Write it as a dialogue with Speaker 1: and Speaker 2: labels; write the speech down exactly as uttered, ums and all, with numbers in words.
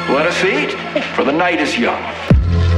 Speaker 1: Let us eat, for the night is young.